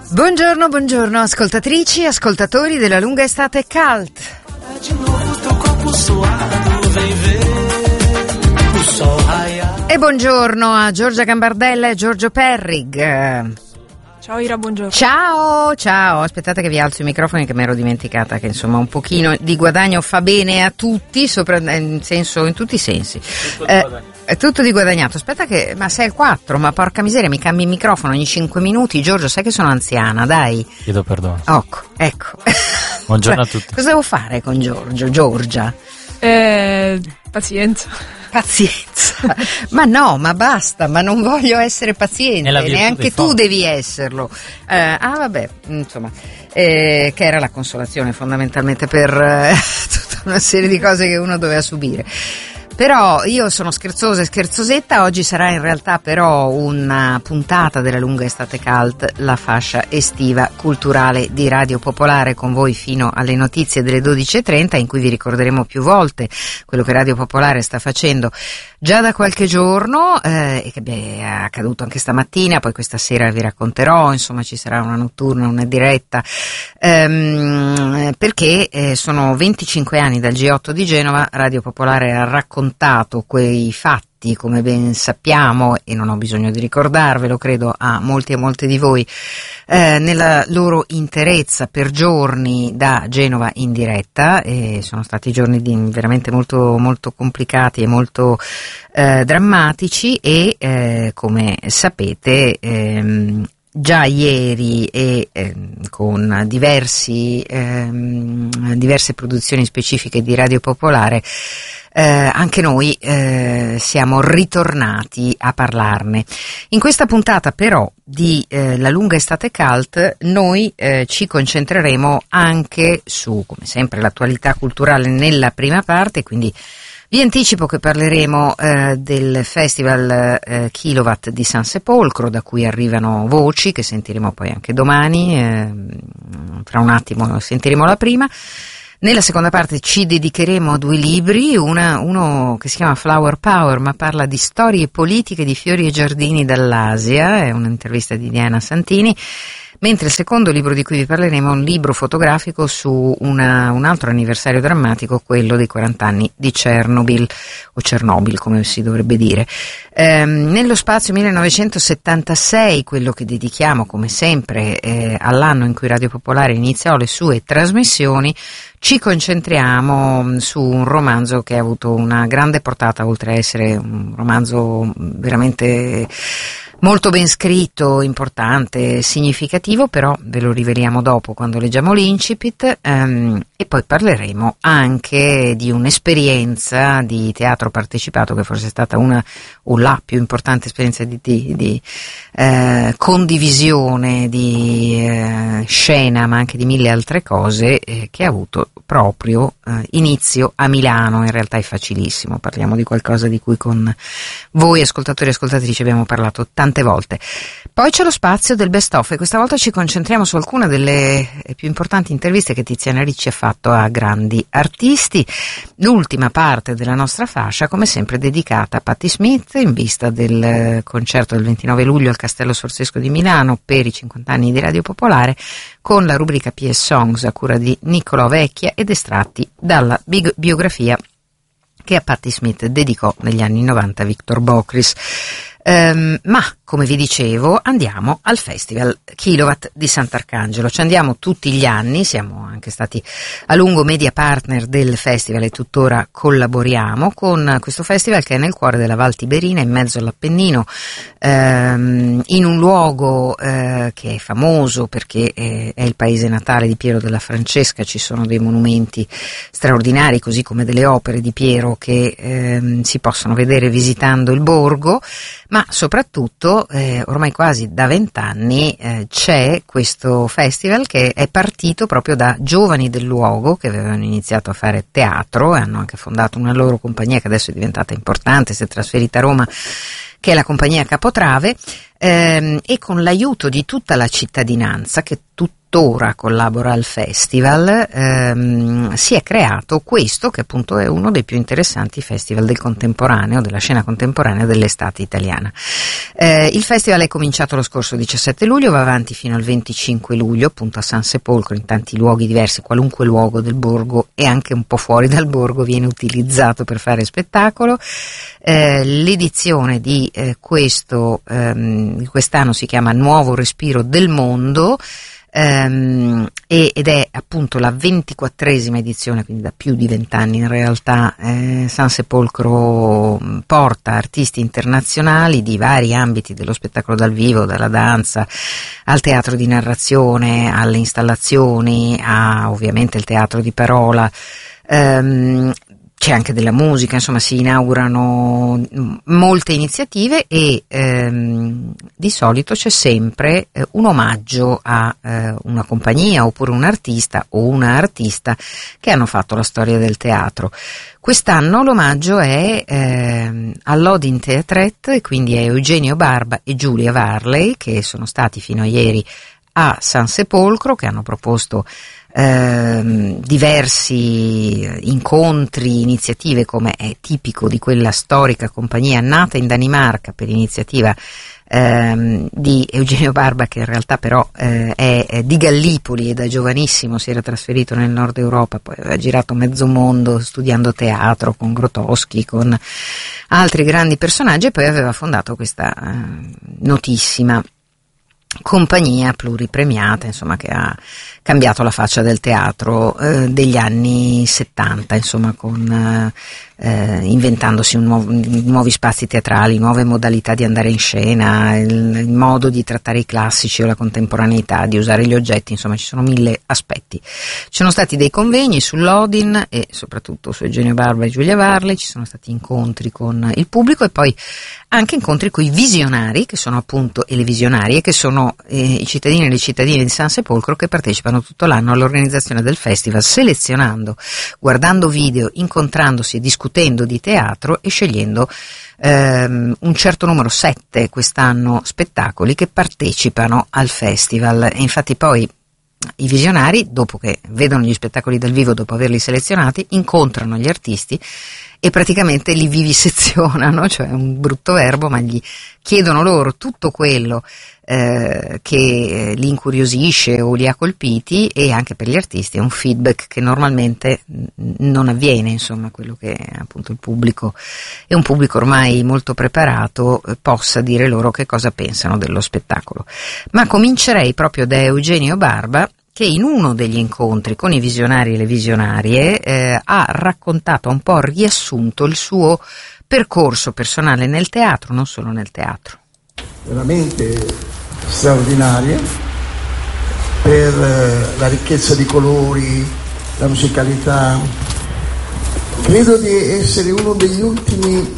Buongiorno ascoltatrici, ascoltatori della lunga estate cult. E buongiorno a Giorgia Gambardella e Giorgio Perrig. Ciao Ira, buongiorno. Ciao, aspettate che vi alzo i microfoni che mi ero dimenticata che insomma un pochino di guadagno fa bene a tutti, in tutti i sensi. È tutto di guadagnato. Aspetta ma sei al 4, ma porca miseria, mi cambi il microfono ogni 5 minuti. Giorgio, sai che sono anziana, dai. Chiedo perdono. Ecco. Buongiorno a tutti. Cosa devo fare con Giorgia? Pazienza. Ma no, ma basta, ma non voglio essere paziente, neanche tu devi esserlo. Vabbè, insomma, che era la consolazione fondamentalmente per tutta una serie di cose che uno doveva subire. Però io sono scherzosa e scherzosetta, oggi sarà in realtà però una puntata della lunga estate cult, la fascia estiva culturale di Radio Popolare, con voi fino alle notizie delle 12.30, in cui vi ricorderemo più volte quello che Radio Popolare sta facendo già da qualche giorno e che è accaduto anche stamattina, poi questa sera vi racconterò, insomma ci sarà una notturna, una diretta, perché sono 25 anni dal G8 di Genova. Radio Popolare ha raccontato quei fatti, come ben sappiamo, e non ho bisogno di ricordarvelo, credo a molti e molte di voi, nella loro interezza per giorni da Genova in diretta, e sono stati giorni veramente molto, molto complicati e molto drammatici e come sapete già ieri e con diverse produzioni specifiche di Radio Popolare anche noi siamo ritornati a parlarne. In questa puntata però di la lunga estate cult noi ci concentreremo anche su, come sempre, l'attualità culturale nella prima parte, quindi vi anticipo che parleremo del Festival Kilowatt di San Sepolcro, da cui arrivano voci che sentiremo poi anche domani, fra un attimo sentiremo la prima. Nella seconda parte ci dedicheremo a 2 libri, uno che si chiama Flower Power, ma parla di storie politiche di fiori e giardini dall'Asia, è un'intervista di Diana Santini, mentre il secondo libro di cui vi parleremo è un libro fotografico su un altro anniversario drammatico, quello dei 40 anni di Chernobyl, o Chernobyl come si dovrebbe dire. Nello spazio 1976, quello che dedichiamo come sempre all'anno in cui Radio Popolare iniziò le sue trasmissioni, ci concentriamo su un romanzo che ha avuto una grande portata, oltre a essere un romanzo veramente molto ben scritto, importante, significativo, però ve lo riveliamo dopo quando leggiamo l'incipit, e poi parleremo anche di un'esperienza di teatro partecipato che forse è stata una o la più importante esperienza di condivisione di scena, ma anche di mille altre cose, che ha avuto proprio inizio a Milano. In realtà è facilissimo, parliamo di qualcosa di cui con voi ascoltatori e ascoltatrici abbiamo parlato tante volte. Poi c'è lo spazio del best of, e questa volta ci concentriamo su alcune delle più importanti interviste che Tiziana Ricci ha fatto a grandi artisti. L'ultima parte della nostra fascia, come sempre, dedicata a Patti Smith, in vista del concerto del 29 luglio al Castello Sorsesco di Milano per i 50 anni di Radio Popolare, con la rubrica PS Songs a cura di Niccolò Vecchia ed estratti dalla biografia che a Patti Smith dedicò negli anni 90 Victor Bockris. Ma come vi dicevo, andiamo al Festival Kilowatt di Sant'Arcangelo. Ci andiamo tutti gli anni, siamo anche stati a lungo media partner del festival e tuttora collaboriamo con questo festival che è nel cuore della Val Tiberina, in mezzo all'Appennino, in un luogo che è famoso perché è il paese natale di Piero della Francesca. Ci sono dei monumenti straordinari, così come delle opere di Piero che si possono vedere visitando il borgo, ma soprattutto ormai quasi da 20 anni c'è questo festival che è partito proprio da giovani del luogo che avevano iniziato a fare teatro e hanno anche fondato una loro compagnia che adesso è diventata importante, si è trasferita a Roma, che è la compagnia Capotrave, e con l'aiuto di tutta la cittadinanza che tuttora collabora al festival, si è creato questo che appunto è uno dei più interessanti festival del contemporaneo, della scena contemporanea dell'estate italiana. Il festival è cominciato lo scorso 17 luglio, va avanti fino al 25 luglio appunto a San Sepolcro, in tanti luoghi diversi, qualunque luogo del borgo e anche un po' fuori dal borgo viene utilizzato per fare spettacolo. L'edizione di quest'anno si chiama Nuovo Respiro del Mondo, ed è appunto la 24esima edizione, quindi da più di 20 anni in realtà. San Sepolcro porta artisti internazionali di vari ambiti dello spettacolo dal vivo, dalla danza al teatro di narrazione, alle installazioni, a ovviamente il teatro di parola. C'è anche della musica, insomma si inaugurano molte iniziative e di solito c'è sempre un omaggio a una compagnia oppure un artista o una artista che hanno fatto la storia del teatro. Quest'anno l'omaggio è all'Odin Theatret, e quindi è Eugenio Barba e Giulia Varley, che sono stati fino a ieri a San Sepolcro, che hanno proposto diversi incontri, iniziative, come è tipico di quella storica compagnia nata in Danimarca per iniziativa di Eugenio Barba, che in realtà però è di Gallipoli e da giovanissimo si era trasferito nel nord Europa, poi aveva girato mezzo mondo studiando teatro con Grotowski, con altri grandi personaggi, e poi aveva fondato questa notissima compagnia pluripremiata, insomma, che ha cambiato la faccia del teatro degli anni 70, insomma, con inventandosi nuovi spazi teatrali, nuove modalità di andare in scena, il modo di trattare i classici o la contemporaneità, di usare gli oggetti, insomma ci sono 1000 aspetti. Ci sono stati dei convegni sull'Odin e soprattutto su Eugenio Barba e Giulia Varley, ci sono stati incontri con il pubblico e poi anche incontri con i visionari, che sono appunto, e le visionarie, che sono i cittadini e le cittadine di San Sepolcro, che partecipano tutto l'anno all'organizzazione del festival, selezionando, guardando video, incontrandosi e discutendo di teatro e scegliendo un certo numero, 7 quest'anno, spettacoli che partecipano al festival. E infatti poi i visionari, dopo che vedono gli spettacoli dal vivo, dopo averli selezionati, incontrano gli artisti e praticamente li vivisezionano, cioè un brutto verbo, ma gli chiedono loro tutto quello che li incuriosisce o li ha colpiti, e anche per gli artisti è un feedback che normalmente non avviene, insomma, quello che appunto il pubblico, è un pubblico ormai molto preparato, possa dire loro che cosa pensano dello spettacolo. Ma comincerei proprio da Eugenio Barba, che in uno degli incontri con i visionari e le visionarie ha raccontato, un po' riassunto il suo percorso personale nel teatro, non solo nel teatro. Veramente straordinarie per la ricchezza di colori, la musicalità. Credo di essere uno degli ultimi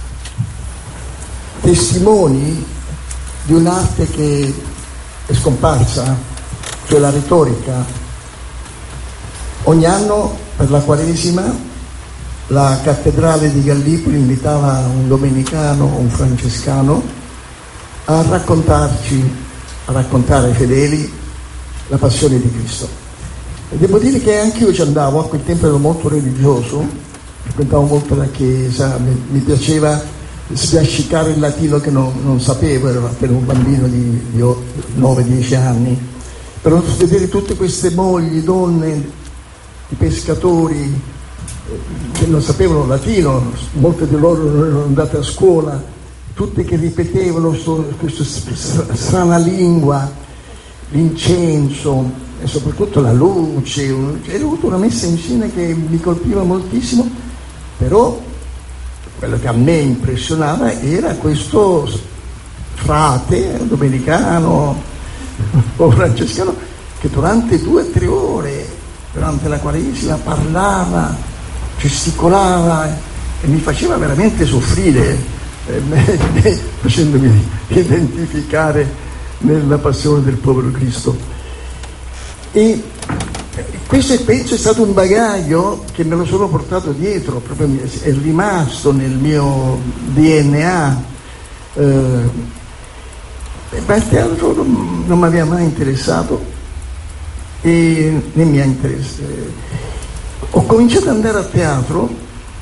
testimoni di un'arte che è scomparsa, cioè la retorica. Ogni anno per la Quaresima la cattedrale di Gallipoli invitava un domenicano o un francescano a raccontare ai fedeli la passione di Cristo. E devo dire che anch'io ci andavo, a quel tempo ero molto religioso, frequentavo molto la chiesa, mi piaceva sbiascicare il latino che non sapevo, ero appena un bambino di 9-10 anni, però vedere tutte queste mogli, donne, i pescatori che non sapevano latino, molte di loro non erano andate a scuola, tutte che ripetevano questa strana lingua, l'incenso e soprattutto la luce. C'era avuto una messa in scena che mi colpiva moltissimo, però quello che a me impressionava era questo frate domenicano o francescano che durante 2 o 3 ore durante la Quaresima parlava, gesticolava e mi faceva veramente soffrire, facendomi identificare nella passione del povero Cristo. E questo penso è stato un bagaglio che me lo sono portato dietro, proprio è rimasto nel mio DNA. Ma il teatro non mi aveva mai interessato e né mi ha interessato. Ho cominciato ad andare a teatro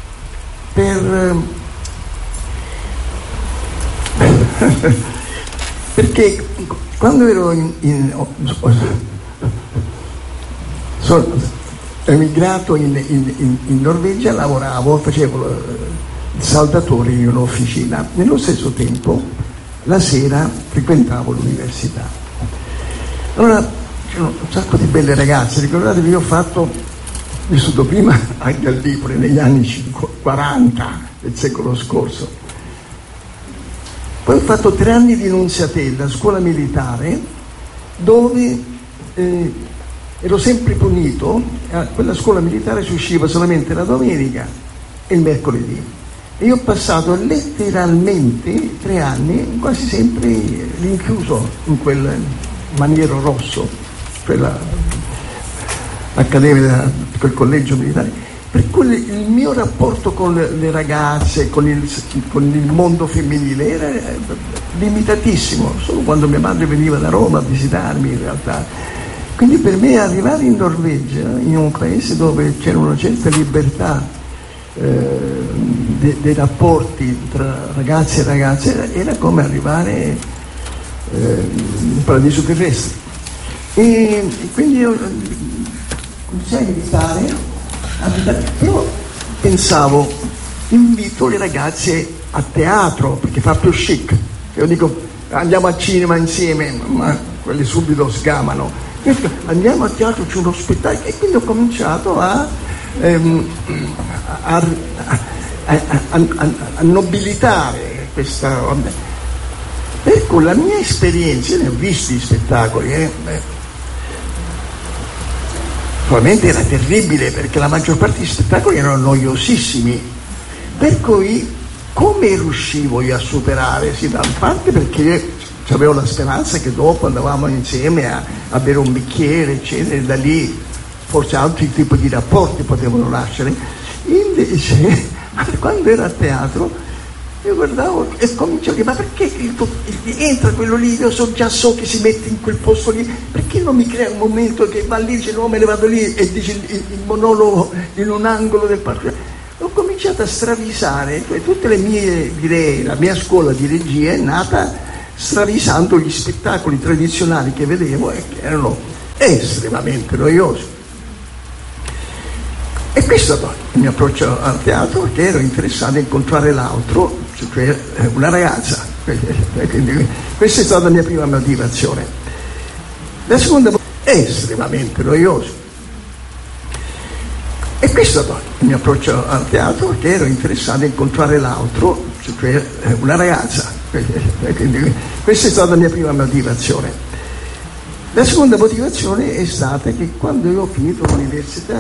perché quando ero sono emigrato in Norvegia, lavoravo, facevo il saldatore in un'officina. Nello stesso tempo, la sera frequentavo l'università. Allora c'erano un sacco di belle ragazze. Ricordatevi, io ho vissuto prima a Gallipoli negli anni 40 del secolo scorso. Poi ho fatto 3 anni di Nunziatella, scuola militare, dove ero sempre punito. A quella scuola militare si usciva solamente la domenica e il mercoledì. E io ho passato letteralmente 3 anni quasi sempre rinchiuso in quel maniero rosso, quella accademia, quel collegio militare. Per cui il mio rapporto con le ragazze, con il mondo femminile era limitatissimo, solo quando mia madre veniva da Roma a visitarmi in realtà. Quindi per me arrivare in Norvegia, in un paese dove c'era una certa libertà dei rapporti tra ragazzi e ragazze, era come arrivare in paradiso terrestre. E quindi io cominciai a meditare, però pensavo, invito le ragazze a teatro perché fa più chic. Io dico andiamo al cinema insieme, ma quelli subito sgamano. Andiamo a teatro, c'è uno spettacolo. E quindi ho cominciato a nobilitare questa. Ecco, la mia esperienza, io ne ho visti gli spettacoli, probabilmente era terribile perché la maggior parte degli spettacoli erano noiosissimi, per cui come riuscivo io a superare? Sì, da parte perché avevo la speranza che dopo andavamo insieme a bere un bicchiere, eccetera, e da lì forse altri tipi di rapporti potevano nascere. Invece quando ero a teatro io guardavo e cominciavo a dire: ma perché entra quello lì, io già so che si mette in quel posto lì, perché non mi crea un momento che va lì, dice no, me ne vado lì e dice il monologo in un angolo del parco. Ho cominciato a stravisare, cioè tutte le mie, direi, la mia scuola di regia è nata stravisando gli spettacoli tradizionali che vedevo e che erano estremamente noiosi. E questo è stato il mio approccio al teatro, perché ero interessato a incontrare l'altro, cioè una ragazza. Quindi, questa è stata la mia prima motivazione. La seconda è estremamente noioso. E questo è stato il mio approccio al teatro, perché ero interessato a incontrare l'altro, cioè una ragazza. Quindi, questa è stata la mia prima motivazione. La seconda motivazione è stata che quando io ho finito l'università